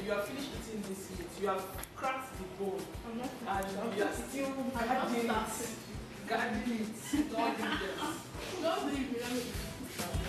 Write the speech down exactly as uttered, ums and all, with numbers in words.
you have finished eating this meat, you have cracked the bone, I'm not and you are still I'm not guarding starting. it, guarding it, don't give them. Don't leave me. Let me